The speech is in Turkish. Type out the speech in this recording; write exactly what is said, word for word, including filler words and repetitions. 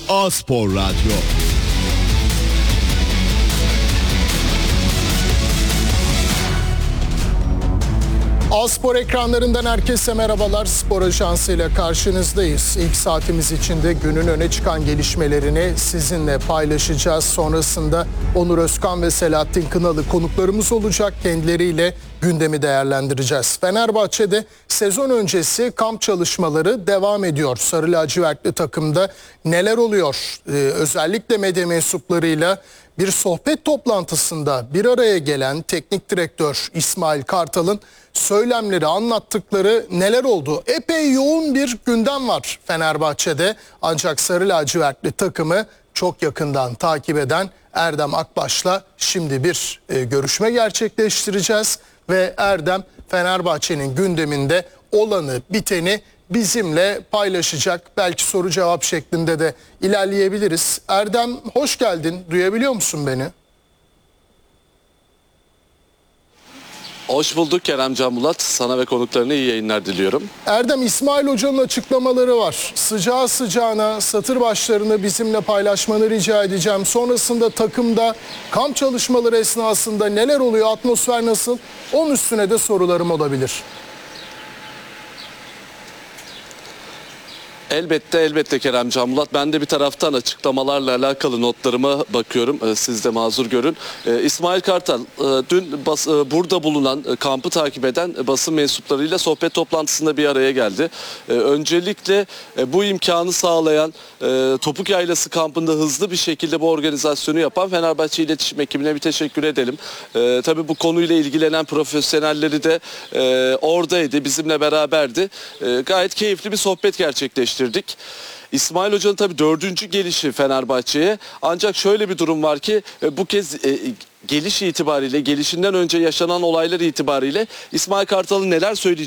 A-Spor Radyo. A-Spor ekranlarından herkese merhabalar. Spor Ajansı ile karşınızdayız. İlk saatimiz içinde günün öne çıkan gelişmelerini sizinle paylaşacağız. Sonrasında Onur Özkan ve Selahattin Kınalı konuklarımız olacak. Kendileriyle gündemi değerlendireceğiz. Fenerbahçe'de sezon öncesi kamp çalışmaları devam ediyor. Sarı lacivertli takımda neler oluyor? Ee, özellikle medya mensuplarıyla bir sohbet toplantısında bir araya gelen teknik direktör İsmail Kartal'ın söylemleri, anlattıkları neler oldu? Epey yoğun bir gündem var Fenerbahçe'de. Ancak Sarı lacivertli takımı çok yakından takip eden Erdem Akbaş'la şimdi bir e, görüşme gerçekleştireceğiz. Ve Erdem Fenerbahçe'nin gündeminde olanı, biteni bizimle paylaşacak. Belki soru cevap şeklinde de ilerleyebiliriz. Erdem hoş geldin. Duyabiliyor musun beni? Hoş bulduk Kerem Can Bulat. Sana ve konuklarına iyi yayınlar diliyorum. Erdem, İsmail Hoca'nın açıklamaları var. Sıcağı sıcağına satır başlarını bizimle paylaşmanı rica edeceğim. Sonrasında takımda kamp çalışmaları esnasında neler oluyor, atmosfer nasıl? Onun üstüne de sorularım olabilir. Elbette elbette Kerem Can Bulat. Ben de bir taraftan açıklamalarla alakalı notlarıma bakıyorum. Siz de mazur görün. İsmail Kartal dün bas, burada bulunan, kampı takip eden basın mensuplarıyla sohbet toplantısında bir araya geldi. Öncelikle bu imkanı sağlayan Topuk Yaylası kampında hızlı bir şekilde bu organizasyonu yapan Fenerbahçe İletişim ekibine bir teşekkür edelim. Tabii bu konuyla ilgilenen profesyonelleri de oradaydı, bizimle beraberdi. Gayet keyifli bir sohbet gerçekleştirdi. İsmail Hoca'nın tabii dördüncü gelişi Fenerbahçe'ye, ancak şöyle bir durum var ki bu kez e, geliş itibariyle, gelişinden önce yaşanan olaylar itibariyle İsmail Kartal'ın neler söyleyeceğini